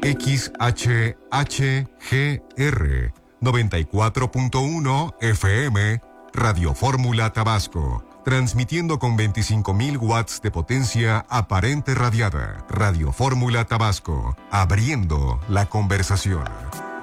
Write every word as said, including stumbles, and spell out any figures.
X H H G R noventa y cuatro punto uno F M, Radio Fórmula Tabasco, transmitiendo con veinticinco mil watts de potencia aparente radiada. Radio Fórmula Tabasco, abriendo la conversación.